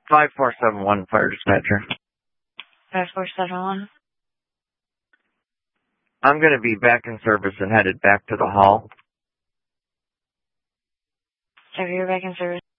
5471 Fire Dispatcher. 5471. I'm going to be back in service and headed back to the hall. So you're back in service.